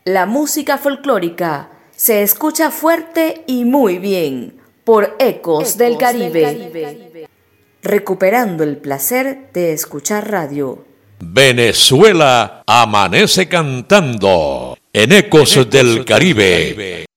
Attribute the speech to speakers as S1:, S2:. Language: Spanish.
S1: La música folclórica se escucha fuerte y muy bien por Ecos del Caribe. Recuperando el placer de escuchar radio.
S2: Venezuela amanece cantando en Ecos del Caribe.